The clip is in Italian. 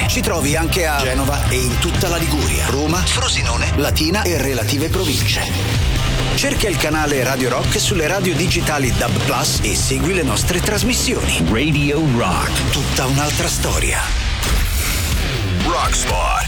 italiane. Ci trovi anche a Genova e in tutta la Liguria, Roma, Frosinone, Latina e relative province. Cerca il canale Radio Rock sulle radio digitali DAB+ e segui le nostre trasmissioni. Radio Rock, tutta un'altra storia. Rock Spot.